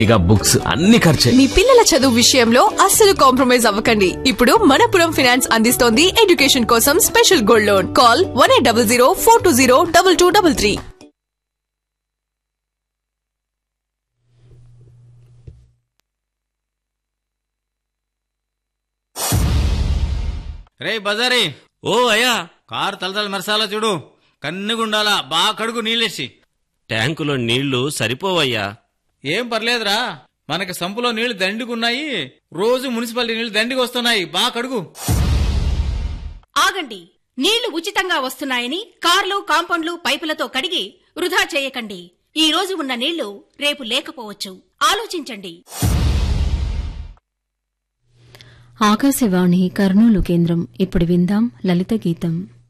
ఇక బుక్స్ అన్ని ఖర్చే. మీ పిల్లల చదువు విషయంలో అస్సలు కాంప్రమైజ్ అవ్వకండి. ఇప్పుడు మనపురం ఫైనాన్స్ అందిస్తోంది ఎడ్యుకేషన్ కోసం స్పెషల్ గోల్డ్ లోన్. కాల్ 1800 420 2233. రే బజారీ, ఓ అయ్యా, కారు తలతల మెరసాలా చూడు, కన్నుగుండాలా, బాగా కడుగు నీళ్ళేసి. ట్యాంకులో నీళ్లు సరిపోవయ్యా. ఏం పర్లేదురా, మనకి సంపులో నీళ్లు దండిగున్నాయి. రోజు మున్సిపాలిటీ నీళ్లు దండిగా వస్తున్నాయి, బాగా కడుగు. ఆగండి, నీళ్లు ఉచితంగా వస్తున్నాయని కార్లు, కాంపౌండ్లు, పైపులతో కడిగి వృధా చేయకండి. ఈ రోజు ఉన్న నీళ్లు రేపు లేకపోవచ్చు. ఆలోచించండి. ఆకాశవాణి కర్నూలు కేంద్రం. ఇప్పుడు విందాం లలిత గీతం.